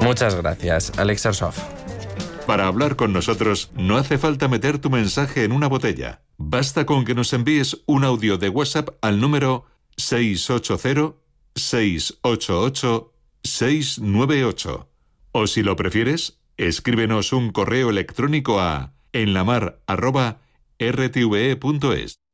Muchas gracias, Alex Airsoft. Para hablar con nosotros no hace falta meter tu mensaje en una botella. Basta con que nos envíes un audio de WhatsApp al número 680-688-698. O si lo prefieres, escríbenos un correo electrónico a enlamar@rtve.es.